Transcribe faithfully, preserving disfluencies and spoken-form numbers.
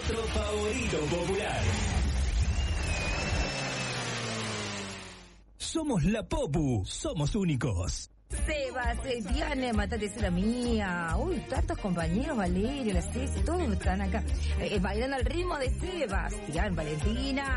nuestro favorito popular. Somos la Popu, somos únicos. Sebas, eh, Diana, Matate la mía. Uy, tantos compañeros, Valerio, la Ceci, todos están acá. Eh, bailando al ritmo de Sebastián, Valentina.